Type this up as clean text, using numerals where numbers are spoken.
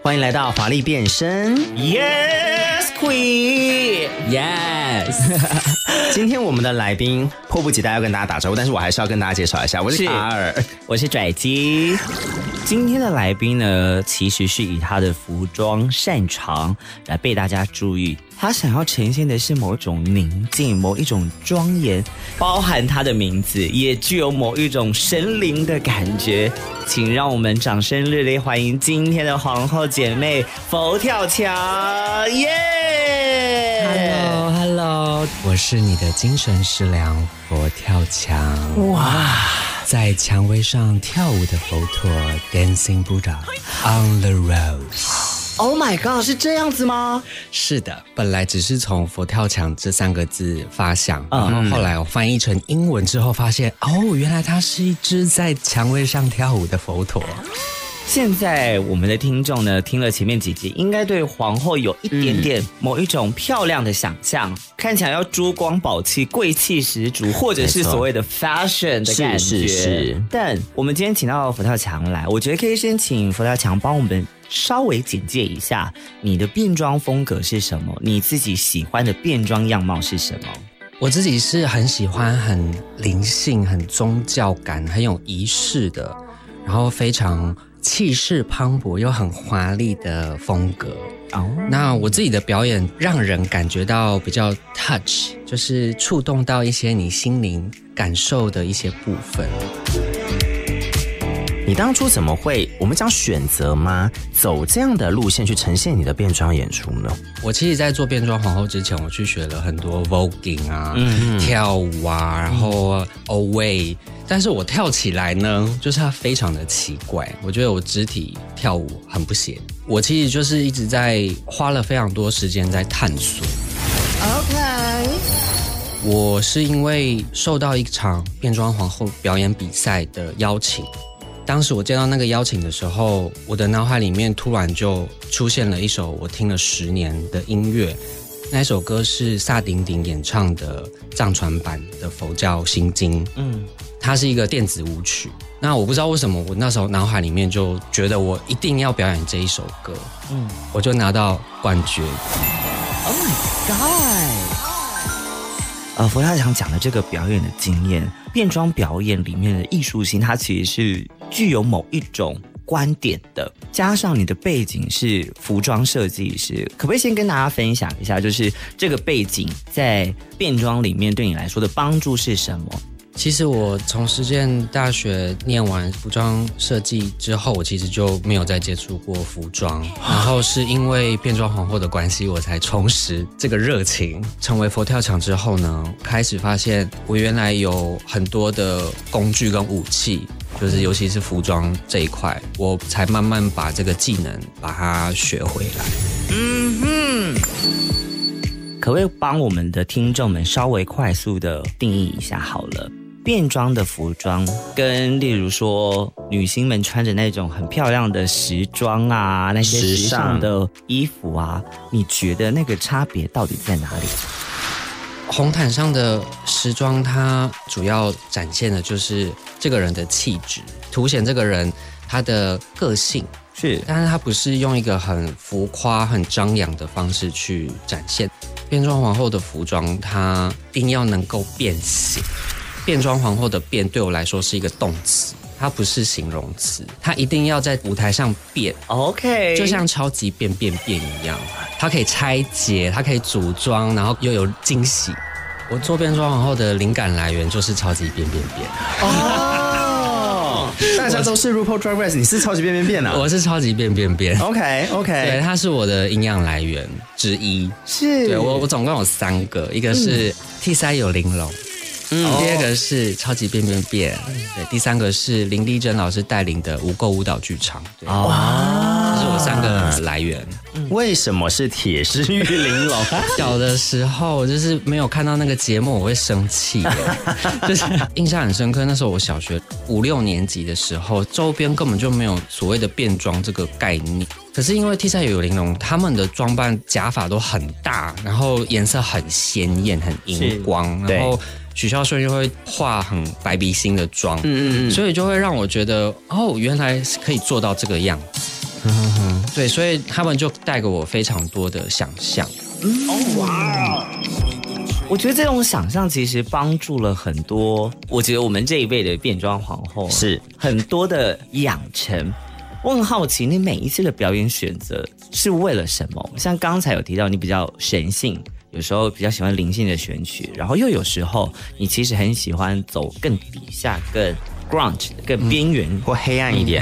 欢迎来到华丽变身 Yes Queen Yes 今天我们的来宾迫不及待要跟大家打招呼，但是我还是要跟大家介绍一下，我是卡尔， 我是拽鸡。今天的来宾呢，其实是以他的服装擅长来被大家注意，他想要呈现的是某一种宁静，某一种庄严，包含他的名字也具有某一种神灵的感觉。请让我们掌声热烈欢迎今天的皇后姐妹佛跳墙，耶、 Hello， 我是你的精神食粮佛跳墙。哇，在蔷薇上跳舞的佛陀 Dancing Buddha on the road。Oh my god， 是这样子吗？ 是的，本来只是从佛跳墙这3个字发想，然后后来我翻译成英文之后发现，原来它是一只在蔷薇上跳舞的佛陀。 现在我们的听众呢，听了前面几集，应该对皇后有一点点某一种漂亮的想象，看起来要珠光宝气、贵气十足，或者是所谓的 fashion 的感觉。 是。 但我们今天请到佛跳墙来，我觉得可以先请佛跳墙帮我们稍微简介一下你的变装风格是什么，你自己喜欢的变装样貌是什么？ 我自己是很喜欢很灵性、很宗教感、很有仪式的，然后非常气势磅礴又很华丽的风格。那我自己的表演让人感觉到比较 touch， 就是触动到一些你心灵感受的一些部分。 你当初怎么会，我们讲选择吗？走这样的路线去呈现你的变装演出呢？ 我其实在做变装皇后之前，我去学了很多 voguing 啊，跳舞啊，然后 away， 但是我跳起来呢，就是它非常的奇怪，我觉得我肢体跳舞很不协。我其实就是一直在花了非常多时间在探索。 OK， 我是因为受到一场变装皇后表演比赛的邀请。当时我接到那个邀请的时候，我的脑海里面突然就出现了一首我听了10年的音乐，那首歌是萨顶顶演唱的藏传版的佛教心经，它是一个电子舞曲。那我不知道为什么我那时候脑海里面就觉得我一定要表演这一首歌，我就拿到冠军。 Oh my god！佛跳墙讲的这个表演的经验，变装表演里面的艺术性，它其实是具有某一种观点的，加上你的背景是服装设计师，可不可以先跟大家分享一下，就是这个背景在变装里面对你来说的帮助是什么？ 其实我从实践大学念完服装设计之后，我其实就没有再接触过服装，然后是因为变装皇后的关系，我才重拾这个热情。成为佛跳墙之后呢，开始发现我原来有很多的工具跟武器，就是尤其是服装这一块，我才慢慢把这个技能把它学回来。 可不可以帮我们的听众们稍微快速的定义一下好了？变装的服装跟例如说女星们穿着那种很漂亮的时装啊，那些时尚的衣服啊，你觉得那个差别到底在哪里？ 红毯上的时装，它主要展现的就是这个人的气质，凸显这个人他的个性。是，但是它不是用一个很浮夸、很张扬的方式去展现。变装皇后的服装，它一定要能够变形。变装皇后的变对我来说是一个动词，它不是形容词，它一定要在舞台上变。 OK， 就像超级变变变一样，它可以拆解，它可以组装，然后又有惊喜。我做变装皇后的灵感来源就是超级变变变。 大家都是 RuPaul Drag Race， 你是超级变变变啊？ 我是超级变变变。 OK， 对，它是我的营养来源之一。 是， 对我总共有3个，一个是替腮有玲珑，第2个是超级变变变，对，第3个是林丽珍老师带领的无垢舞蹈剧场。哇，这是我3个来源。 为什么是铁狮玉玲珑？ 小的时候就是没有看到那个节目，我会生气，就是印象很深刻。那时候我小学5、6年级的时候，周边根本就没有所谓的变装这个概念。可是因为替腮有玲珑，他们的装扮假发都很大，然后颜色很鲜艳、很荧光，然后许孝顺又会画很白鼻星的妆，所以就会让我觉得原来是可以做到这个样子。 对，所以他们就带给我非常多的想象。 我觉得这种想象其实帮助了很多，我觉得我们这一辈的变装皇后是很多的养成。我很好奇，你每一次的表演选择是为了什么？像刚才有提到你比较神性，有时候比较喜欢灵性的选曲，然后又有时候你其实很喜欢走更底下、更grunge、更边缘或黑暗一点。